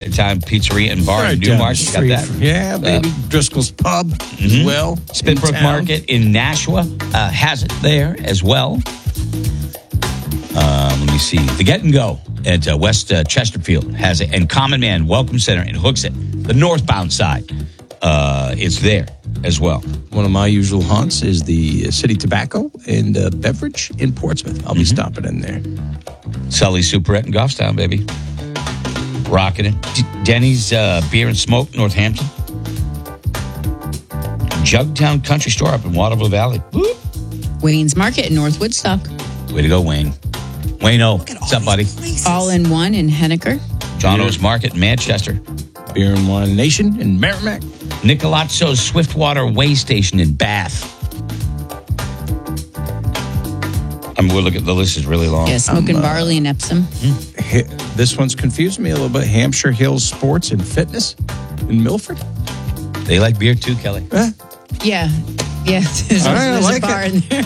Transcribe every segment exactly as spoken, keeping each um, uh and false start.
Italian Pizzeria and Bar Right in down the Newmarket. Got street that? from- Yeah, baby. Uh, Driscoll's Pub Mhm. as well. Spitbrook in town. Market in Nashua uh, has it there as well. Uh, let me see. The Get and Go at uh, West uh, Chesterfield has it. And Common Man Welcome Center in Hooksett, the northbound side, uh, is there as well. One of my usual haunts is the City Tobacco and uh, Beverage in Portsmouth. I'll be Mm-hmm. stopping in there. Sully's Superette in Goffstown, baby. Rocking it. D- Denny's uh, Beer and Smoke, Northampton. Jugtown Country Store up in Waterville Valley. Whoop. Wayne's Market in North Woodstock. Way to go, Wayne. Wayne O. What's up, buddy? All in One in Henniker. John O's Market in Manchester. Beer and Wine Nation in Merrimack. Nicolazzo's Swiftwater Way Station in Bath. I mean, we'll look at the list is really long. Yeah, Smoking Um, uh, Barley in Epsom. Hi- This one's confused me a little bit. Hampshire Hills Sports and Fitness in Milford. They like beer too, Kelly. Eh, Yeah. Yeah. There's, All right, I there's like a bar it. in there.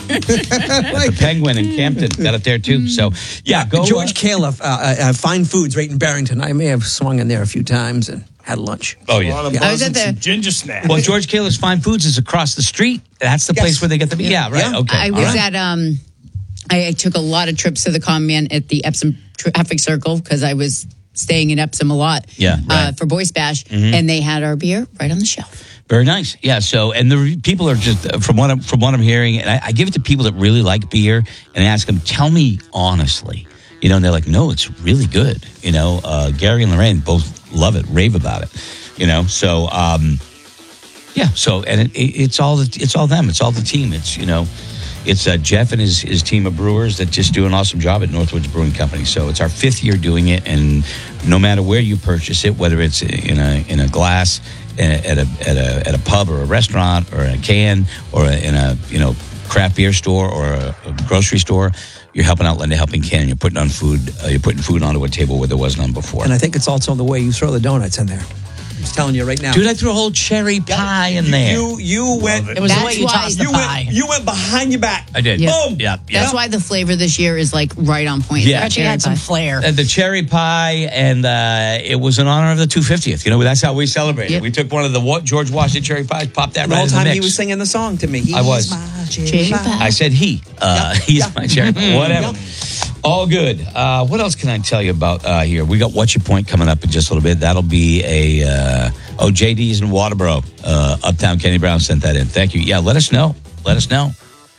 The Penguin in Campton got it there too. So yeah, go George uh, Califf, uh, uh, uh, Fine Foods right in Barrington. I may have swung in there a few times and had lunch. Oh A yeah. lot of Yeah. buzz I was at and the- some ginger snaps. Well, George Kaler's Fine Foods is across the street. That's the Yes. place where they get the beer. Yeah, right. Yeah. Okay. I All was right. at, um, I, I took a lot of trips to the Common Man at the Epsom traffic circle because I was staying in Epsom a lot. Yeah, Uh, right. Mm-hmm. for Boys Bash. And they had our beer right on the shelf. Very nice. Yeah. So, and the re- people are just uh, from what I'm from what I'm hearing, and I, I give it to people that really like beer and ask them, tell me honestly, you know, and they're like, no, it's really good. You know, uh, Gary and Lorraine both love it, rave about it. You know, so um, yeah. So, and it, it, it's all the, it's all them. It's all the team. It's you know, it's uh, Jeff and his his team of brewers that just do an awesome job at Northwoods Brewing Company. So it's our fifth year doing it, and no matter where you purchase it, whether it's in a in a glass, at a at a at a pub or a restaurant or a can or in a you know craft beer store or a, a grocery store, you're helping out Linda Helping Can. You're putting on food. Uh, you're putting food onto a table where there was none before. And I think it's also the way you throw the donuts in there. I'm just telling you right now. Dude, I threw a whole cherry pie in there. You you went It was the That's way you why- tossed the you pie. went you went behind your back. I did. Yeah. Boom. Yeah. Yeah. That's why the flavor this year is like right on point. Yeah. That Actually cherry had some pie. flair. Uh, the cherry pie, and uh, it was in honor of the two hundred fiftieth. You know, that's how we celebrated. Yep. We took one of the Wa- George Washington cherry pies, popped that The right whole in the time mix. he was singing the song to me. He's I was. my cherry Cherry pie. pie. I said he. Uh, Yeah. He's Yeah. my cherry pie. Whatever. All good. Uh, what else can I tell you about uh, here? We got What's Your Point coming up in just a little bit. That'll be a, uh, oh, J D's in Waterboro. Uh, Uptown Kenny Brown sent that in. Thank you. Yeah, let us know. Let us know.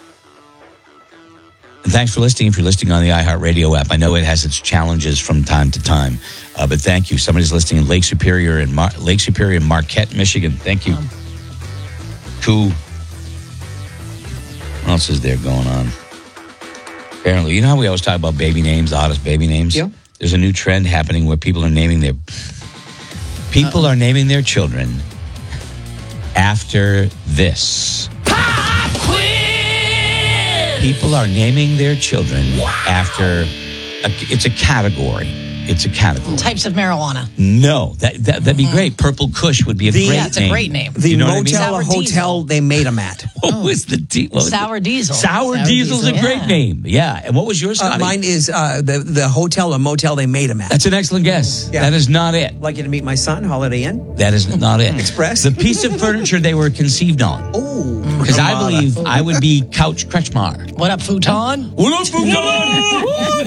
And thanks for listening. If you're listening on the iHeartRadio app, I know it has its challenges from time to time, uh, but thank you. Somebody's listening in Lake Superior and Mar- Lake Superior and Marquette, Michigan. Thank you. Cool. What else is there going on? Apparently, you know how we always talk about baby names, the hottest baby names? Yeah. There's a new trend happening where people are naming their people Uh-oh. are naming their children after this. Pop quiz! People are naming their children after a, it's a category. It's a category. Types of marijuana. No, that, that that'd be great. Purple Kush would be a The- great Yeah, it's a name. great name. The You know what I mean? motel or Sour hotel Diesel. they made them at. What was the de- what was Sour the- Diesel. Sour, Sour Diesel's Diesel. a great Yeah. name. Yeah. And what was yours, Uh, Scotty? mine is uh, the the hotel or motel they made them at. That's an excellent guess. Yeah. That is not it. I'd like you to meet my son, Holiday Inn. That is not it. Express. The piece of furniture they were conceived on. Oh, Because I believe I would be Couch Kretschmar. What up, futon? What up, Futon?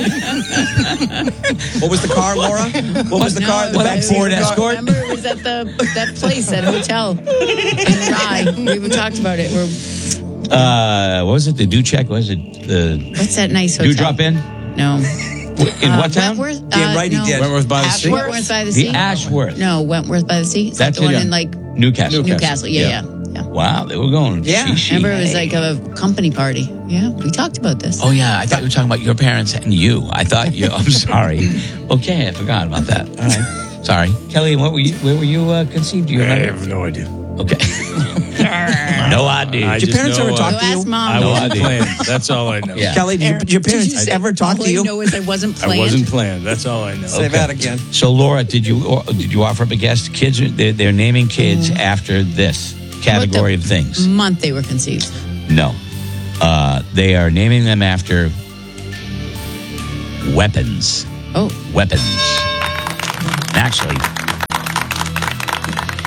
what was the car, Laura? What was the No, car? it The was- back it seat Ford of the car? Escort? Remember, it was at the that place, that hotel in Rye. We even talked about it. We're, Uh, what was it? The Do Check? Was it the what's that nice hotel? Do Drop In? No. In Uh, what town? Wentworth? Damn right he no. did. Wentworth by the Sea. Ashworth? Wentworth by the The Sea? Ashworth. No, Wentworth by the Sea. Is that That's the one it, in yeah. like Newcastle. Newcastle? Yeah, yeah. yeah. Wow, they were going. Yeah, She-she. remember it was like a company party. Yeah, we talked about this. Oh yeah, I thought you were talking about your parents and you. I thought you. I'm sorry. Okay, I forgot about that. All right, sorry, Kelly. What were you? Where were you uh, conceived? Do you I remember? have no idea. Okay. no idea. I Did your just parents know, ever uh, talk Go to you? ask mom. I No wasn't idea. planned. That's all I know. Yeah. Kelly, did, your- did your parents ever talk All to you? I know is I wasn't I planned. wasn't planned. That's all I know. Say that again. So Laura, did you or, did you offer up a guess? Kids, are, they're, they're naming kids Mm. after this category of things. Month they were conceived. No, uh, they are naming them after weapons. Oh, Weapons. Actually,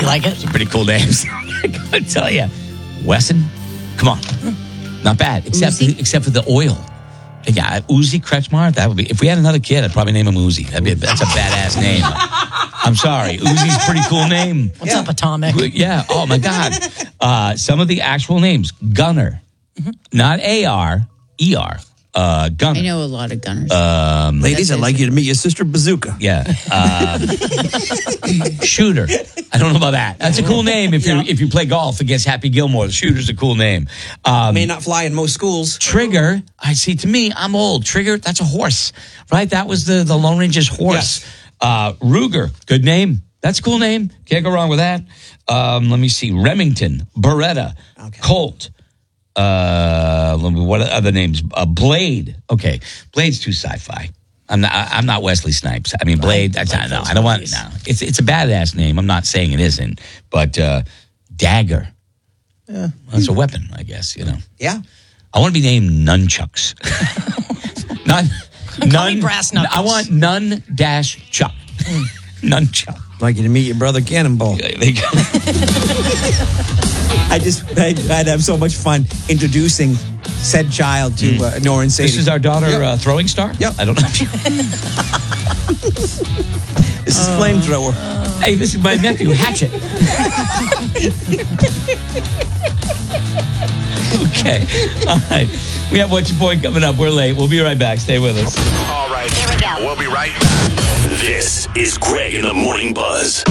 You like it? Some pretty cool names. I gotta tell you. Wesson, come on. Not bad, except Uzi? except for the oil. Yeah, Uzi Kretschmar, that would be, if we had another kid, I'd probably name him Uzi. That'd be a, that's a badass name. I'm sorry. Uzi's a pretty cool name. What's up, Atomic? Yeah, oh my God. Uh, some of the actual names, Gunner, mm-hmm. not A R, E R. Uh, Gunner. I know a lot of gunners. Um, Ladies, I'd like you to meet your sister Bazooka. Yeah. Um, Shooter. I don't know about that. That's a cool name if you Yeah. if you play golf against Happy Gilmore. The Shooter's a cool name. Um, May not fly in most schools. Trigger. I see. To me, I'm old. Trigger. That's a horse, right? That was the the Lone Ranger's horse. Yes. Uh, Ruger. Good name. That's a cool name. Can't go wrong with that. Um, let me see. Remington. Beretta. Okay. Colt. Uh, let me- what are other names? Uh, Blade. Okay, Blade's too sci-fi. I'm not. I- I'm not Wesley Snipes. I mean, Blade. That's not, no, I don't want. No, it's it's a badass name. I'm not saying it isn't, but uh, Dagger. Yeah, that's a weapon, I guess. You know. Yeah. I want to be named Nunchucks. None. None. me Brass Knuckles. I want Nun Dash Chuck. Nunchuck. I'd like you to meet your brother Cannonball. There you go. I just, I'd, I'd have so much fun introducing said child to uh, Nora and Sadie. This is our daughter, Yep. uh, throwing star. Yep. I don't know. If you, This is Flamethrower. hey, this is my nephew, Hatchet. Okay. All right. We have What's Your Point coming up. We're late. We'll be right back. Stay with us. All right. Here we go. We'll be right back. This is Greg in the Morning Buzz.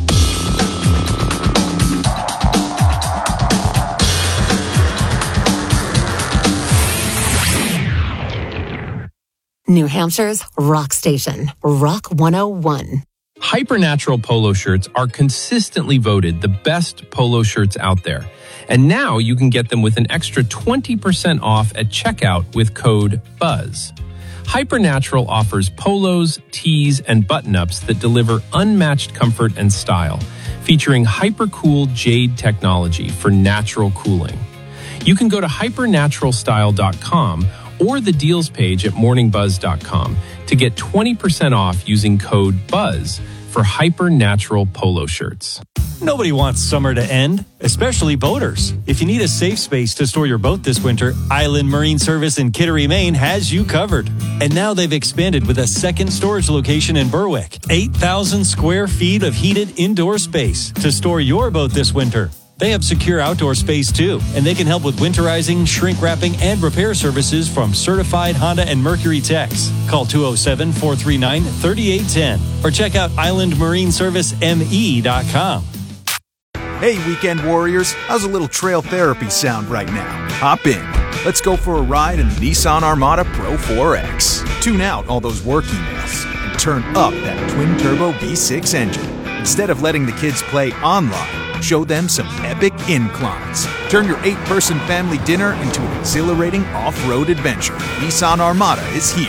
New Hampshire's rock station, Rock one oh one. Hypernatural polo shirts are consistently voted the best polo shirts out there. And now you can get them with an extra twenty percent off at checkout with code BUZZ. Hypernatural offers polos, tees, and button-ups that deliver unmatched comfort and style, featuring hyper-cool jade technology for natural cooling. You can go to hypernatural style dot com or the deals page at morning buzz dot com to get twenty percent off using code BUZZ for Hypernatural polo shirts. Nobody wants summer to end, especially boaters. If you need a safe space to store your boat this winter, Island Marine Service in Kittery, Maine has you covered. And now they've expanded with a second storage location in Berwick. eight thousand square feet of heated indoor space to store your boat this winter. They have secure outdoor space too, and they can help with winterizing, shrink wrapping, and repair services from certified Honda and Mercury techs. Call two oh seven, four three nine, three eight one oh or check out island marine service m e dot com. Hey, weekend warriors, how's a little trail therapy sound right now? Hop in. Let's go for a ride in the Nissan Armada Pro four X. Tune out all those work emails and turn up that twin-turbo V six engine. Instead of letting the kids play online, show them some epic inclines. Turn your eight-person family dinner into an exhilarating off-road adventure. Nissan Armada is here.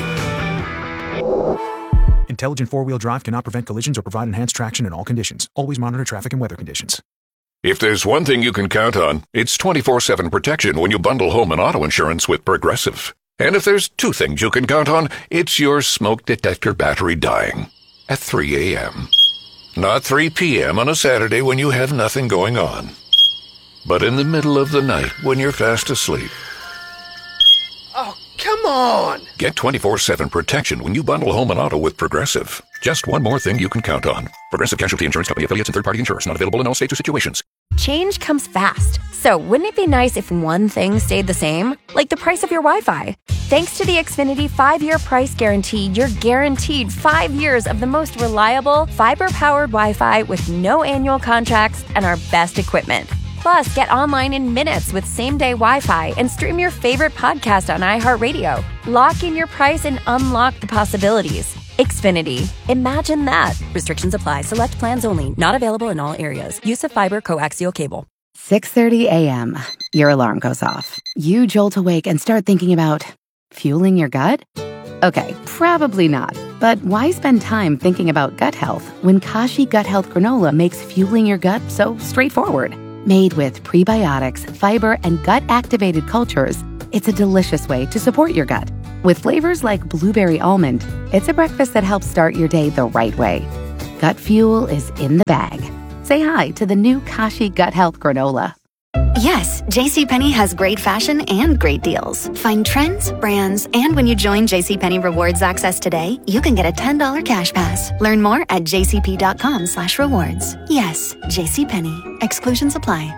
Intelligent four-wheel drive cannot prevent collisions or provide enhanced traction in all conditions. Always monitor traffic and weather conditions. If there's one thing you can count on, it's twenty-four seven protection when you bundle home and auto insurance with Progressive. And if there's two things you can count on, it's your smoke detector battery dying at three a.m. Not three p.m. on a Saturday when you have nothing going on, but in the middle of the night when you're fast asleep. Oh, come on. Get twenty-four seven protection when you bundle home and auto with Progressive. Just one more thing you can count on. Progressive Casualty Insurance Company affiliates and third-party insurers. Not available in all states or situations. Change comes fast. So wouldn't it be nice if one thing stayed the same? Like the price of your Wi-Fi. Thanks to the Xfinity five-year price guarantee, you're guaranteed five years of the most reliable, fiber-powered Wi-Fi with no annual contracts and our best equipment. Plus, get online in minutes with same-day Wi-Fi and stream your favorite podcast on iHeartRadio. Lock in your price and unlock the possibilities. Xfinity. Imagine that. Restrictions apply. Select plans only. Not available in all areas. Use of fiber coaxial cable. six thirty a.m. Your alarm goes off. You jolt awake and start thinking about fueling your gut? Okay, probably not. But why spend time thinking about gut health when Kashi Gut Health Granola makes fueling your gut so straightforward? Made with prebiotics, fiber, and gut-activated cultures, it's a delicious way to support your gut. With flavors like blueberry almond, it's a breakfast that helps start your day the right way. Gut fuel is in the bag. Say hi to the new Kashi Gut Health Granola. Yes, JCPenney has great fashion and great deals. Find trends, brands, and when you join JCPenney Rewards Access today, you can get a ten dollars cash pass. Learn more at jcp.com slash rewards. Yes, JCPenney. Exclusions apply.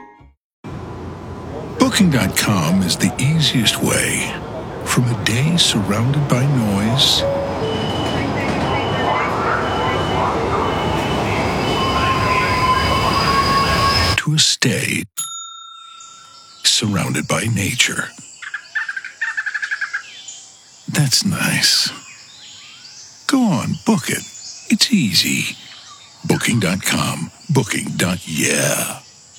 Booking dot com is the easiest way. From a day surrounded by noise to a stay surrounded by nature. That's nice. Go on, book it. It's easy. Booking dot com. Booking. Yeah.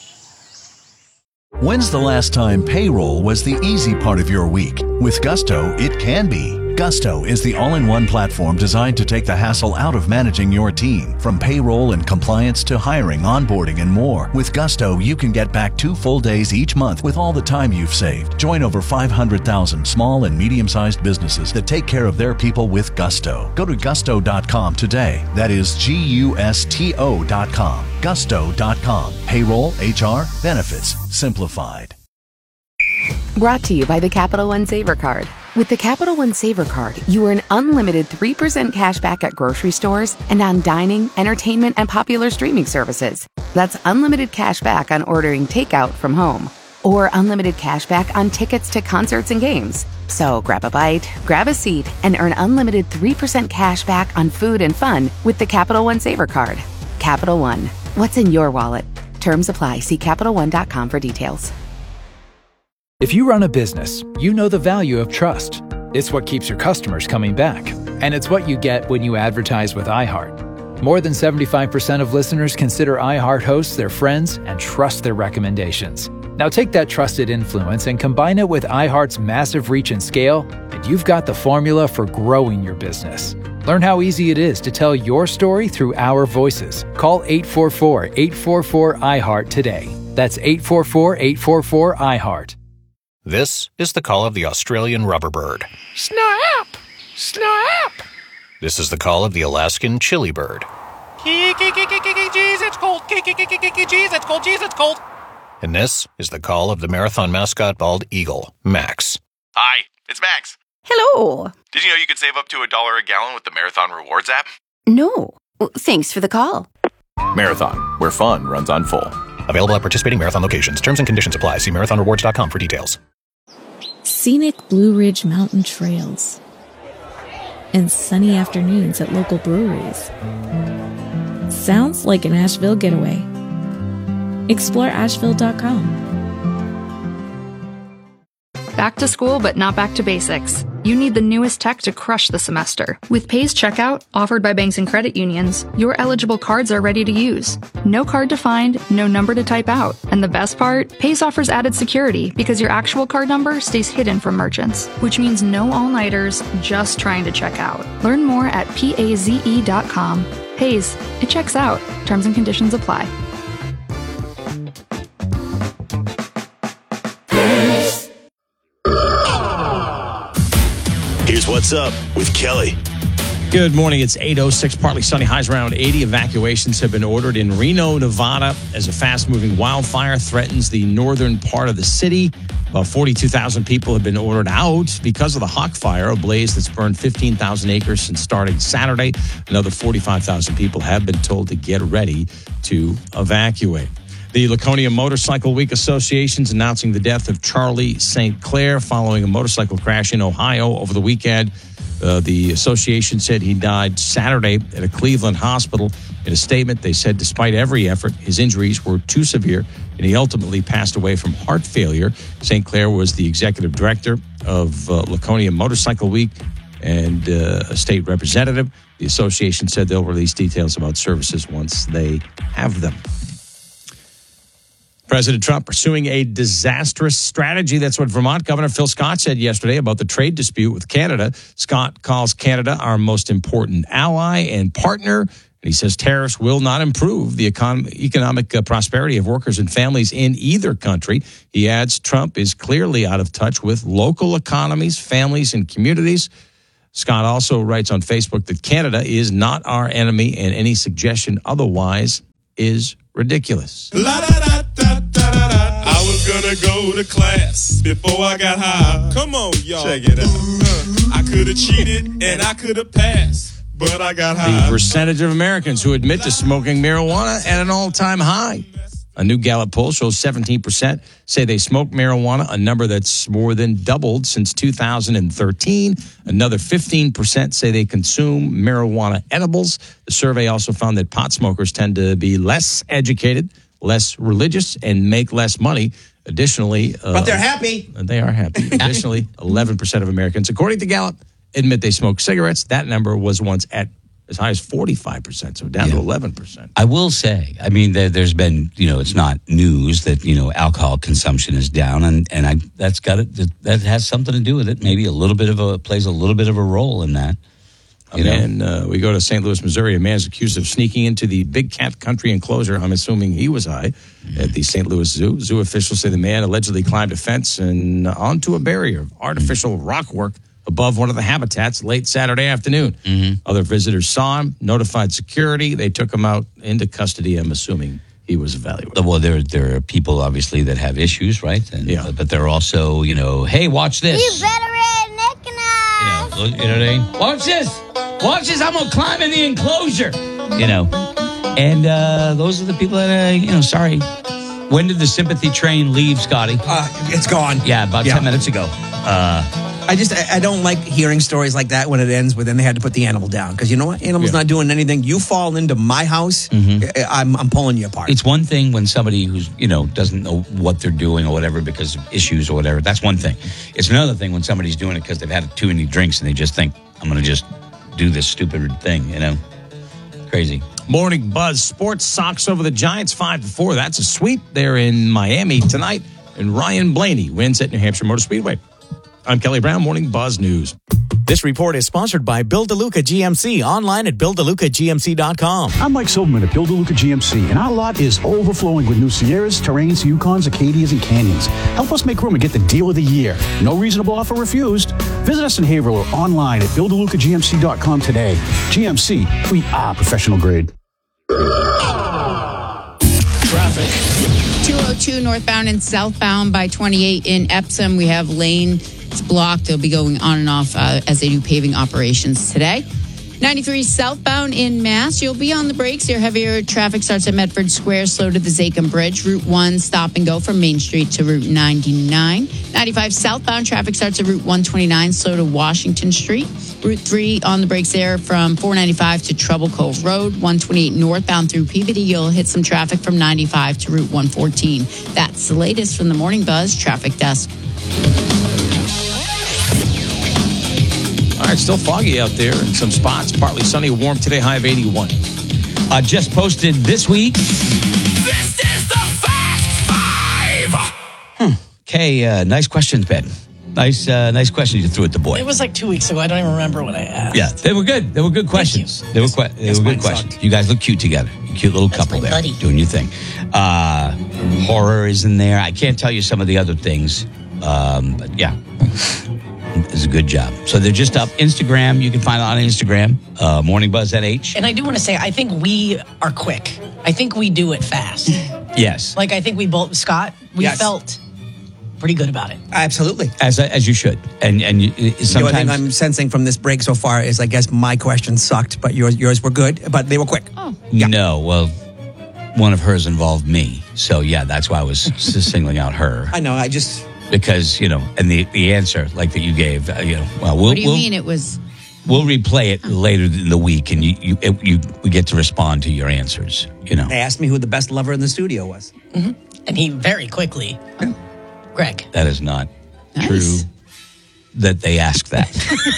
When's the last time payroll was the easy part of your week? With Gusto, it can be. Gusto is the all-in-one platform designed to take the hassle out of managing your team. From payroll and compliance to hiring, onboarding, and more. With Gusto, you can get back two full days each month with all the time you've saved. Join over five hundred thousand small and medium-sized businesses that take care of their people with Gusto. Go to gusto dot com today. That is G U S T O dot com. gusto dot com. Payroll, H R, benefits, simplified. Brought to you by the Capital One Saver Card. With the Capital One Saver Card, you earn unlimited three percent cash back at grocery stores and on dining, entertainment, and popular streaming services. That's unlimited cash back on ordering takeout from home. Or unlimited cash back on tickets to concerts and games. So grab a bite, grab a seat, and earn unlimited three percent cash back on food and fun with the Capital One Saver Card. Capital One. What's in your wallet? Terms apply. See Capital One dot com for details. If you run a business, you know the value of trust. It's what keeps your customers coming back. And it's what you get when you advertise with iHeart. More than seventy-five percent of listeners consider iHeart hosts their friends and trust their recommendations. Now take that trusted influence and combine it with iHeart's massive reach and scale, and you've got the formula for growing your business. Learn how easy it is to tell your story through our voices. Call eight four four, eight four four, iHeart today. That's eight four four, eight four four, iHeart. This is the call of the Australian rubberbird. Snap! Snap! This is the call of the Alaskan chili bird. Jeez, it's cold. Jeez, it's cold. Jeez, it's cold. And this is the call of the marathon mascot bald eagle, Max. Hi, it's Max. Hello. Did you know you could save up to a dollar a gallon with the Marathon Rewards app? No. Thanks for the call. Marathon, where fun runs on full. Available at participating Marathon locations. Terms and conditions apply. See marathon rewards dot com for details. Scenic Blue Ridge Mountain trails and sunny afternoons at local breweries. Sounds like an Asheville getaway. Explore asheville dot com. Back to school, but not back to basics. You need the newest tech to crush the semester. With Pays Checkout, offered by banks and credit unions, your eligible cards are ready to use. No card to find, no number to type out. And the best part? Pays offers added security because your actual card number stays hidden from merchants, which means no all-nighters just trying to check out. Learn more at paze dot com. Pays, it checks out. Terms and conditions apply. Here's what's up with Kelly. Good morning. It's eight oh six, partly sunny, highs around eighty. Evacuations have been ordered in Reno, Nevada, as a fast-moving wildfire threatens the northern part of the city. About forty-two thousand people have been ordered out because of the Hawk Fire, a blaze that's burned fifteen thousand acres since starting Saturday. Another forty-five thousand people have been told to get ready to evacuate. The Laconia Motorcycle Week Association's announcing the death of Charlie Saint Clair following a motorcycle crash in Ohio over the weekend. Uh, the association said he died Saturday at a Cleveland hospital. In a statement, they said despite every effort, his injuries were too severe, and he ultimately passed away from heart failure. Saint Clair was the executive director of uh, Laconia Motorcycle Week and uh, a state representative. The association said they'll release details about services once they have them. President Trump pursuing a disastrous strategy. That's what Vermont Governor Phil Scott said yesterday about the trade dispute with Canada. Scott calls Canada our most important ally and partner. And he says tariffs will not improve the econ- economic uh, prosperity of workers and families in either country. He adds Trump is clearly out of touch with local economies, families, and communities. Scott also writes on Facebook that Canada is not our enemy, and any suggestion otherwise is ridiculous. La da da da da da da. I was gonna go to class before I got high. Come on, y'all. Check it out. Uh, I could have cheated and I could have passed, but I got high. The percentage of Americans who admit to smoking marijuana at an all-time high. A new Gallup poll shows seventeen percent say they smoke marijuana, a number that's more than doubled since two thousand thirteen. Another fifteen percent say they consume marijuana edibles. The survey also found that pot smokers tend to be less educated, less religious, and make less money. Additionally... Uh, but they're happy. They are happy. Additionally, eleven percent of Americans, according to Gallup, admit they smoke cigarettes. That number was once at as high as forty-five percent, so down yeah. to eleven percent. I will say, I mean, there, there's been, you know, it's not news that, you know, alcohol consumption is down, and, and I that's got it, that has something to do with it. Maybe a little bit of a, plays a little bit of a role in that. A man, uh, we go to Saint Louis, Missouri. A man is accused of sneaking into the Big Cat Country enclosure. I'm assuming he was high mm-hmm. at the Saint Louis Zoo. Zoo officials say the man allegedly climbed a fence and onto a barrier of artificial mm-hmm. rock work above one of the habitats late Saturday afternoon. Mm-hmm. Other visitors saw him, notified security. They took him out into custody. I'm assuming he was evaluated. Well, there there are people, obviously, that have issues, right? And, yeah. But they're also, you know, hey, watch this. You better recognize. You know, you know what I mean? Watch this. Watch this. I'm going to climb in the enclosure. You know. And uh, those are the people that, uh, you know, sorry. When did the sympathy train leave, Scotty? Uh, it's gone. Yeah, about yeah. ten minutes ago. Uh I just, I don't like hearing stories like that when it ends with, then they had to put the animal down. Because you know what? Animal's yeah. not doing anything. You fall into my house, mm-hmm. I'm, I'm pulling you apart. It's one thing when somebody who's, you know, doesn't know what they're doing or whatever because of issues or whatever. That's one thing. It's another thing when somebody's doing it because they've had too many drinks and they just think, I'm going to just do this stupid thing, you know? Crazy. Morning Buzz. Sports Sox over the Giants five to four. That's a sweep. They're in Miami tonight. And Ryan Blaney wins at New Hampshire Motor Speedway. I'm Kelly Brown, Morning Buzz News. This report is sponsored by Bill DeLuca G M C, online at bill deluca g m c dot com. I'm Mike Silverman at Bill DeLuca G M C, and our lot is overflowing with new Sierras, Terrains, Yukons, Acadias, and Canyons. Help us make room and get the deal of the year. No reasonable offer refused. Visit us in Haverhill or online at bill deluca g m c dot com today. G M C, we are professional grade. Traffic. two oh two northbound and southbound by twenty-eight in Epsom. We have lane blocked. They'll be going on and off uh, as they do paving operations today. ninety-three southbound in Mass. You'll be on the brakes. Your heavier traffic starts at Medford Square, slow to the Zachem Bridge. Route one, stop and go from Main Street to Route ninety-nine. ninety-five southbound traffic starts at Route one twenty-nine, slow to Washington Street. Route three on the brakes there from four ninety-five to Trouble Cove Road. one twenty-eight northbound through Peabody. You'll hit some traffic from ninety-five to Route one fourteen. That's the latest from the Morning Buzz Traffic Desk. All right, still foggy out there in some spots. Partly sunny, warm today, high of eighty-one. Uh, just posted this week. This is the Fast Five. Hmm. Okay, uh, nice questions, Ben. Nice, uh, nice questions you threw at the boy. It was like two weeks ago. I don't even remember what I asked. Yeah, they were good. They were good questions. They were, que- they were good questions. Sucked. You guys look cute together. Cute little That's couple there, buddy. doing your thing. Uh, horror is in there. I can't tell you some of the other things, um, but yeah. It's a good job. So they're just up. Instagram, you can find it on Instagram, uh, Morning Buzz N H. And I do want to say, I think we are quick. I think we do it fast. Yes. Like, I think we both, Scott, we yes. felt pretty good about it. Absolutely. As as you should. And and you, sometimes... The only thing I'm sensing from this break so far is, I guess, my questions sucked, but yours yours were good, but they were quick. Oh. Yeah. No, well, one of hers involved me. So, yeah, that's why I was singling out her. I know, I just... Because, you know, and the, the answer, like that you gave, uh, you know, well, we'll... What do you we'll, mean it was... We'll replay it later in the week, and you you, it, you we get to respond to your answers, you know. They asked me who the best lover in the studio was. Mm-hmm. And he very quickly... Greg. That is not nice. True that they asked that.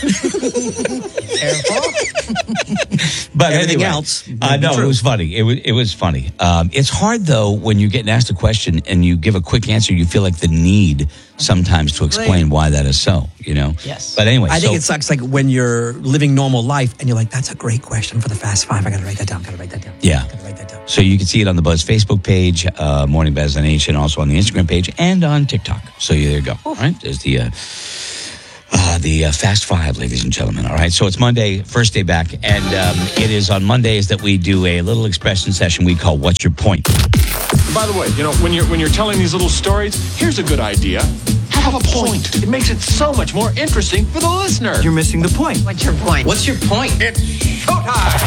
Careful. But everything anyway, else. Uh, no, true. it was funny. It was it was funny. Um, it's hard though when you're getting asked a question and you give a quick answer. You feel like the need sometimes to explain right. why that is so. You know. Yes. But anyway, I so, think it sucks like when you're living normal life and you're like, "That's a great question for the Fast Five. I got to write that down. Got to write that down. Yeah. Got to write that down." So you can see it on the Buzz Facebook page, uh, Morning Buzz N H, and also on the Instagram page and on TikTok. So yeah, there you go. All right, there's the. Uh, Uh, Uh, the uh, Fast Five, ladies and gentlemen. All right, so it's Monday, first day back, and um, it is on Mondays that we do a little expression session we call "What's Your Point?" By the way, you know, when you're when you're telling these little stories, here's a good idea. Have a point. It makes it so much more interesting for the listener. You're missing the point. What's your point? What's your point? It's showtime.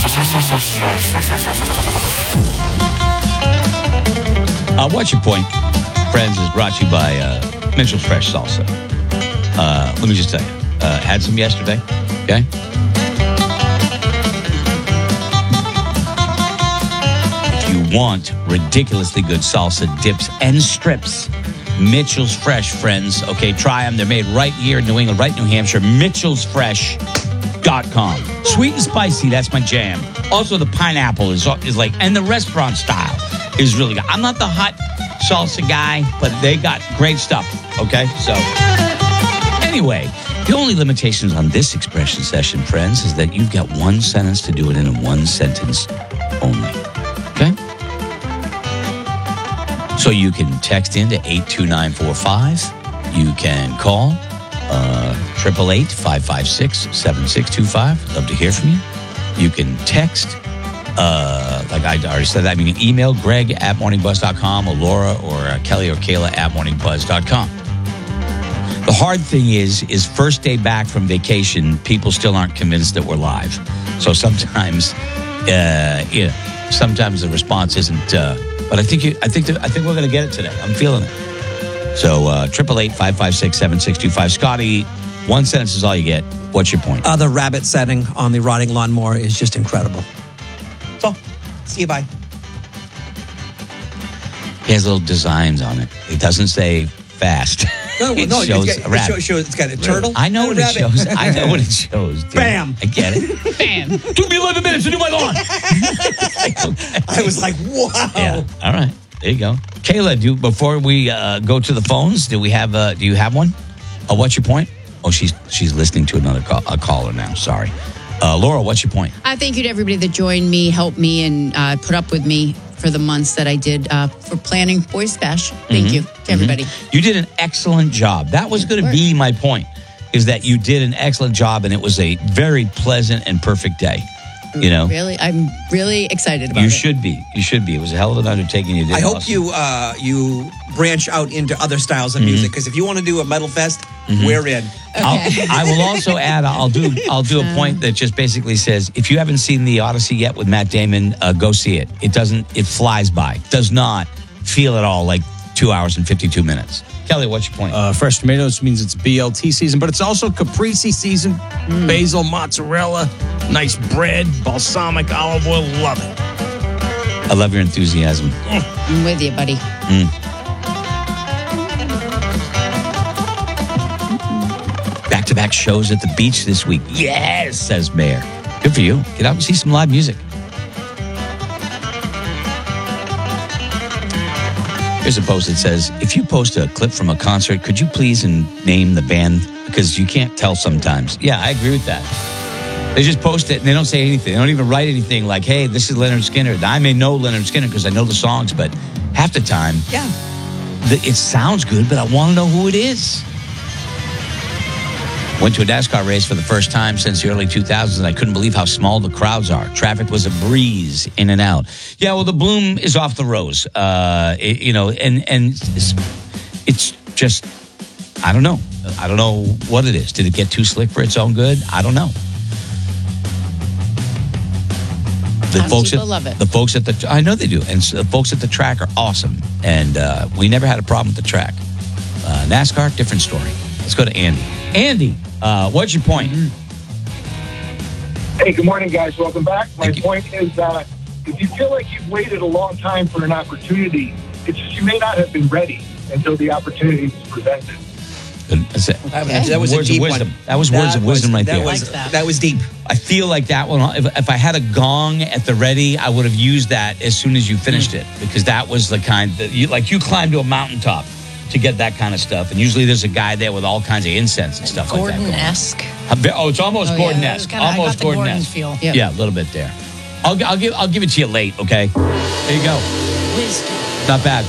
Uh, What's Your Point, friends, is brought to you by uh, Mitchell's Fresh Salsa. Uh, let me just tell you, uh, had some yesterday, okay? If you want ridiculously good salsa dips and strips, Mitchell's Fresh, friends, okay, try them. They're made right here in New England, right in New Hampshire, mitchells fresh dot com. Sweet and spicy, that's my jam. Also, the pineapple is, is like, and the restaurant style is really good. I'm not the hot salsa guy, but they got great stuff, okay? So, anyway, the only limitations on this expression session, friends, is that you've got one sentence to do it in one sentence only, okay? So you can text in to eight two nine four five. You can call uh, eight eight eight, five five six, seven six two five. Love to hear from you. You can text, uh, like I already said that. You can email Greg at morning buzz dot com or Laura or uh, Kelly or Kayla at morning buzz dot com. The hard thing is, is first day back from vacation, people still aren't convinced that we're live. So sometimes, uh, you know, sometimes the response isn't. Uh, but I think you, I think, that, I think we're going to get it today. I'm feeling it. So uh, triple eight five five six seven six two five. Scotty, one sentence is all you get. What's your point? Uh, the rabbit setting on the rotting lawnmower is just incredible. So, see you, bye. He has little designs on it. It doesn't say fast. No, it no, shows it's got, a rabbit. It shows, shows, it's got a turtle. I know and what a it rabbit. shows. I know what it shows. Dude. Bam. I get it. Bam. Took me eleven minutes to do my lawn. I was like, wow. Yeah. All right. There you go. Kayla, do before we uh, go to the phones, do we have? Uh, do you have one? Uh, what's your point? Oh, she's she's listening to another call, a caller now. Sorry, uh, Laura. What's your point? I thank you to everybody that joined me, helped me, and uh, put up with me for the months that I did uh, for planning Boys Bash. Thank Mhm. you to everybody. Mhm. You did an excellent job. That was going to Work. be my point. Is that you did an excellent job, and it was a very pleasant and perfect day. You know, Really, I'm really excited about you it. should be. You should be. It was a hell of an undertaking. You did. I hope awesome. you uh, you branch out into other styles of Mhm. music, because if you want to do a metal fest, Mhm. we're in. I'll, I will also add. I'll do. I'll do a point that just basically says, if you haven't seen the Odyssey yet with Matt Damon, uh, go see it. It doesn't. It flies by. Does not feel at all like two hours and fifty-two minutes. Kelly, what's your point? Uh, fresh tomatoes means it's B L T season, but it's also caprese season. Basil, mozzarella, nice bread, balsamic olive oil. Love it. I love your enthusiasm. I'm with you, buddy. Mm. Back-to-back shows at the beach this week. Yes, says Mayor. Good for you. Get out and see some live music. Here's a post that says, if you post a clip from a concert, could you please and name the band? Because you can't tell sometimes. Yeah, I agree with that. They just post it and they don't say anything. They don't even write anything like, hey, this is Leonard Skinner. I may know Leonard Skinner because I know the songs, but half the time, yeah, it sounds good, but I want to know who it is. Went to a NASCAR race for the first time since the early two thousands, and I couldn't believe how small the crowds are. Traffic was a breeze in and out. Yeah, well, the bloom is off the rose. Uh, it, you know, and and it's, it's just, I don't know. I don't know what it is. Did it get too slick for its own good? I don't know. The Some folks people at, love it. The folks at the, I know they do, and the folks at the track are awesome. And uh, we never had a problem with the track. Uh, NASCAR, different story. Let's go to Andy. Andy, uh, what's your point? Hey, good morning, guys. Welcome back. My point is, uh, if you feel like you've waited a long time for an opportunity, it's just you may not have been ready until the opportunity was presented. That's it. That, that was words a deep of wisdom. one. That was words That of wisdom was- right that there. Was, that. was deep. I feel like that one, if, if I had a gong at the ready, I would have used that as soon as you finished it, because that was the kind that you, like you climb to a mountaintop to get that kind of stuff. And usually there's a guy there with all kinds of incense and stuff like that. going on. Gordon-esque. A bit- Oh, it's almost Oh, yeah, Gordon-esque. it was kinda- I got almost the Gordon Gordon-esque. feel. Yeah. Yep. a little bit there. I'll, I'll give I'll give it to you late, okay? There you go. Wisdom. Not bad.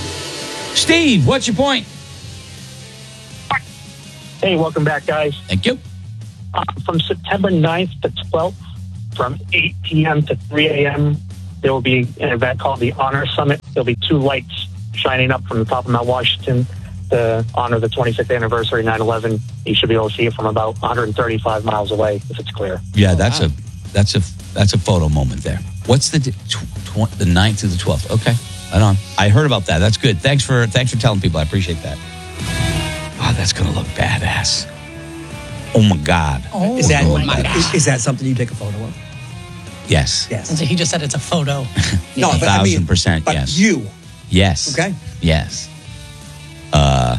Steve, what's your point? Hey, welcome back, guys. Thank you. Uh, from September ninth to twelfth, from eight p.m. to three a.m., there will be an event called the Honor Summit. There'll be two lights shining up from the top of Mount Washington to honor the twenty-sixth anniversary of nine eleven. You should be able to see it from about one hundred thirty-five miles away if it's clear. Yeah, that's a that's a that's a photo moment there. What's the tw- tw- the ninth to the twelfth? Okay, right on. I heard about that. That's good. Thanks for thanks for telling people. I appreciate that. Oh, that's gonna look badass. Oh my God. Oh, is that oh my is, God. is that something you take a photo of? Yes. Yes. And so he just said it's a photo. No, a but I thousand mean, percent. but Yes. you. Yes. Okay. Yes. Uh,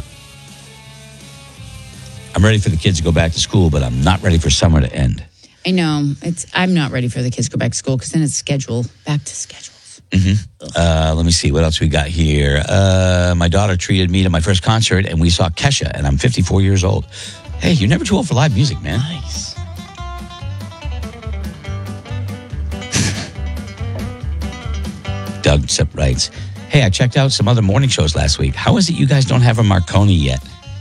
I'm ready for the kids to go back to school, but I'm not ready for summer to end. I know. It's. I'm not ready for the kids to go back to school because then it's schedule back to schedules. Mm-hmm. Uh, let me see what else we got here. Uh, my daughter treated me to my first concert, and we saw Kesha, and I'm fifty-four years old. Hey, you're never too old for live music, man. Nice. Doug Sip writes, hey, I checked out some other morning shows last week. How is it you guys don't have a Marconi yet?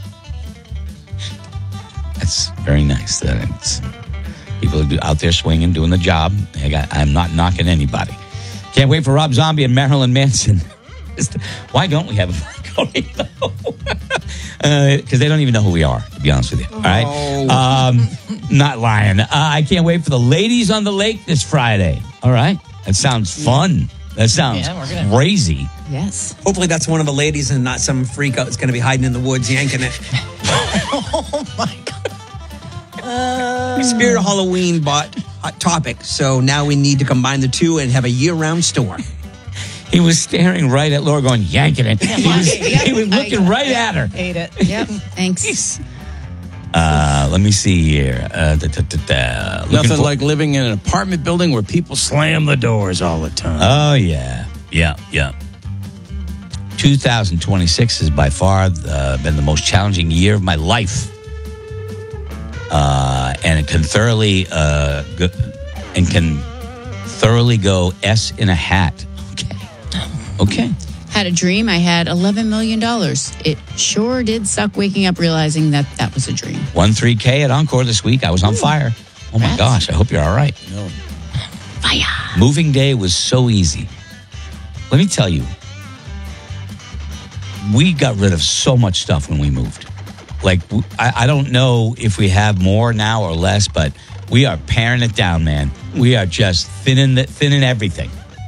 That's very nice. That it's, people are out there swinging, doing the job. I got, I'm not knocking anybody. Can't wait for Rob Zombie and Marilyn Manson. Why don't we have a Marconi, though? Because uh, they don't even know who we are, to be honest with you. All right? Um, not lying. Uh, I can't wait for the ladies on the lake this Friday. All right? That sounds fun. That sounds Yeah, we're gonna- crazy. Yes. Hopefully that's one of the ladies and not some freak out that's going to be hiding in the woods yanking it. Oh my God. Spirit of Halloween bought Hot Topic, so now we need to combine the two and have a year-round store. He was staring right at Laura going, yanking it. He was, he was looking right at her. Ate it. Yep. Thanks. Uh, let me see here. Uh, da, da, da, da. Looking Nothing for- like living in an apartment building where people slam the doors all the time. Oh, yeah. Yeah, yeah. two thousand twenty-six has by far uh, been the most challenging year of my life. Uh, and it can thoroughly uh, go, and can thoroughly go S in a hat. Okay. Okay. Had a dream. I had eleven million dollars. It sure did suck waking up realizing that that was a dream. Won three K at Encore this week. I was on fire. Oh, my gosh. I hope you're all right. No. Fire. Moving day was so easy. Let me tell you, we got rid of so much stuff when we moved. Like, I, I don't know if we have more now or less, but we are paring it down, man. We are just thinning the, thinning everything.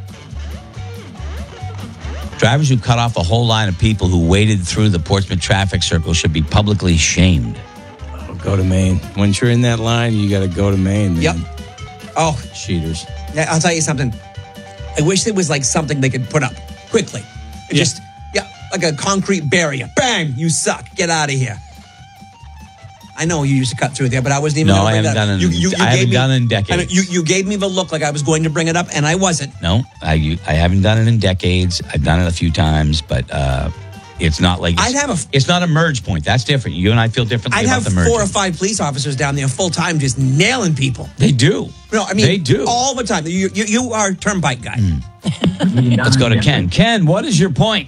Drivers who cut off a whole line of people who waded through the Portsmouth traffic circle should be publicly shamed. Oh, go to Maine. Once you're in that line, you got to go to Maine, man. Yep. Oh, Cheaters. yeah, I'll tell you something. I wish there was like something they could put up quickly. It Yeah. Just, yeah, like a concrete barrier. Bang, you suck. Get out of here. I know you used to cut through there, but I wasn't even No, gonna I bring haven't that done up. it in- I haven't gave me- done it in I know, decades. You, you gave me the look like I was going to bring it up, and I wasn't. No, I I haven't done it in decades. I've done it a few times, but uh, it's not like it's, I'd have a- it's not a merge point. That's different. You and I feel differently I'd about have the merge. four or five police officers down there full time just nailing people. They do. No, I mean, They do. all the time. You, you, you are a turnpike guy. Let's go to Ken. Ken, what is your point?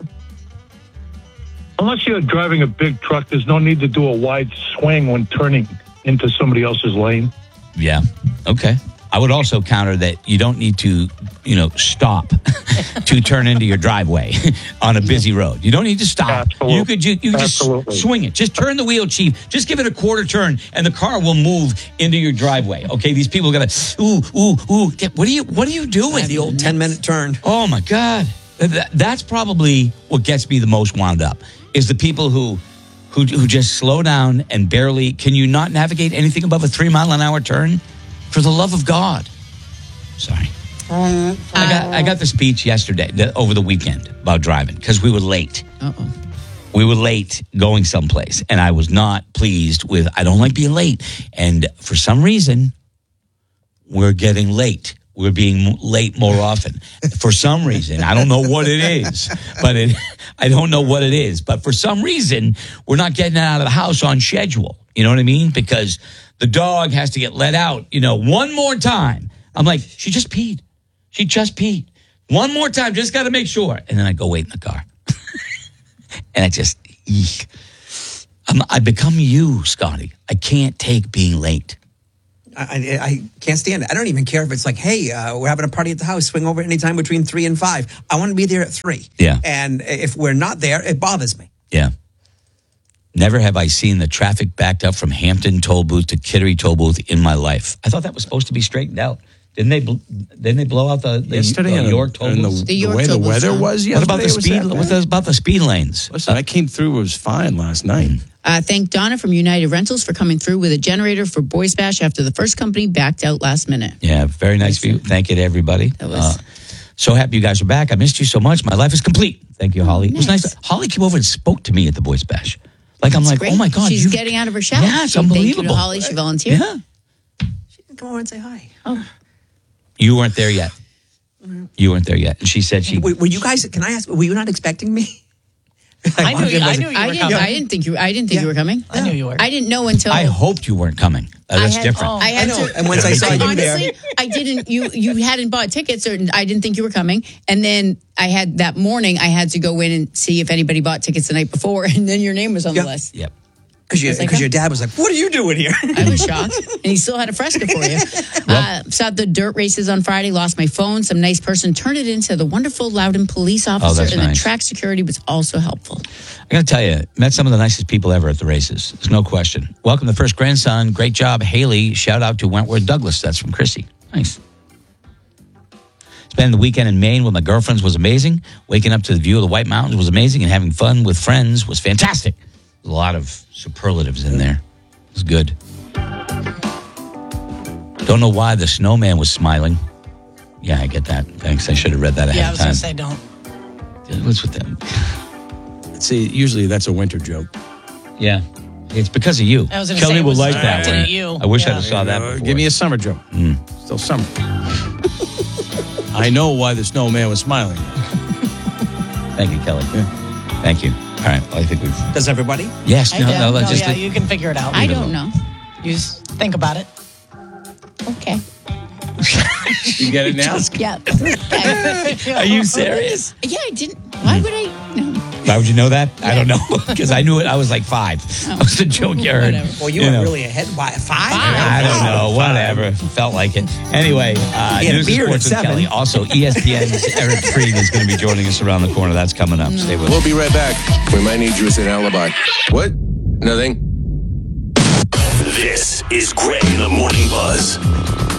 Unless you're driving a big truck, there's no need to do a wide swing when turning into somebody else's lane. Yeah. Okay. I would also counter that you don't need to, you know, stop to turn into your driveway on a busy road. You don't need to stop. Absolutely. You could ju- you could just Absolutely. swing it. Just turn the wheel, Chief. Just give it a quarter turn, and the car will move into your driveway. Okay. These people are gonna ooh ooh ooh. What are you What are you doing? The old ten minute turn. Oh my God. That- That's probably what gets me the most wound up is the people who, who, who just slow down and barely, can you not navigate anything above a three mile an hour turn? For the love of God. Sorry. I got, I got the speech yesterday, the, over the weekend about driving because we were late. Uh-oh. We were late going someplace and I was not pleased with, I don't like being late. And for some reason, we're getting late. We're being late more often. For some reason, I don't know what it is, but it, I don't know what it is. But for some reason, we're not getting out of the house on schedule. You know what I mean? Because the dog has to get let out, you know, one more time. I'm like, she just peed. She just peed. One more time, just got to make sure. And then I go wait in the car. And I just, eek. I'm I'm, I become you, Scotty. I can't take being late. I, I, I can't stand it. I don't even care if it's like, hey, uh, we're having a party at the house. Swing over anytime between three and five. I want to be there at three. Yeah. And if we're not there, it bothers me. Yeah. Never have I seen the traffic backed up from Hampton toll booth to Kittery toll booth in my life. I thought that was supposed to be straightened out. Didn't they? Bl- didn't they blow out the, the, yesterday the and York toll and booths? the, The the York way the toll booths, weather huh? was What about yesterday the was speed? that What bad? about the speed lanes? Listen, I came through. It was fine last night. Uh, thank Donna from United Rentals for coming through with a generator for Boys Bash after the first company backed out last minute. Yeah, very nice of you. Thank you to everybody. That was- Uh, so happy you guys are back. I missed you so much. My life is complete. Thank you, Holly. It was Nice. nice. Holly came over and spoke to me at the Boys Bash. Like I'm It's like, great. oh my god, she's you getting out of her shell. Yeah, it's She- Thank you unbelievable. to Holly. She volunteered. Yeah, She didn't come over and say hi. you weren't there yet. You weren't there yet, and she said she. Were, were you guys, can I ask, were you not expecting me? I knew you- I knew you I were didn't. coming. I didn't think you. I didn't think you were coming. I knew you were. I didn't know until I hoped you weren't coming. Uh, that's I had, different. I had I know. to. And once I saw you honestly, there- I didn't. You you hadn't bought tickets, or I didn't think you were coming. And then I had that morning. I had to go in and see if anybody bought tickets the night before, and then your name was on Yeah. the list. Yep. Because I was like, your dad was like, what are you doing here? I was shocked, and he still had a Fresca for you. Uh, saw the dirt races on Friday. Lost my phone. Some nice person turned it into the wonderful Loudon police officer, that's and the nice. track security was also helpful. I got to tell you, met some of the nicest people ever at the races. There's no question. Welcome to first grandson. Great job, Haley. Shout out to Wentworth Douglas. That's from Chrissy. Nice. Spending the weekend in Maine with my girlfriends was amazing. Waking up to the view of the White Mountains was amazing, and having fun with friends was fantastic. There's a lot of superlatives in there. It was good. Don't know why the snowman was smiling. Yeah, I get that. Thanks. I should have read that ahead Yeah, I of was time. going to say don't. What's with them? See, usually that's a winter joke. Yeah. It's because of you. I was gonna Kelly say it will was like that directed one. at you. I wish Yeah. I'd have saw that Uh, before. give me a summer joke. Mm. Still summer. I know why the snowman was smiling. Thank you, Kelly. Thank you. All right. Well, I think we've. Does everybody? Yes. I No. do. No. Let's No, just. yeah, you can figure it out. I don't know. You just think about it. Okay. You get it now? Yeah. Are you serious? Yeah, I didn't. Why would I? No. Why would you know that? I don't know because I knew it. I was like five. That was the joke you heard. Well, you, You were know. really ahead. Why? Five? I don't know. Whatever. Felt like it. Anyway, uh, He had a News and beard at Sports with seven. Kelly. Also, E S P N's Eric Freed is going to be joining us around the corner. That's coming up. Stay with us. We'll be right back. We might need you as an alibi. What? Nothing. This is Greg in the Morning Buzz.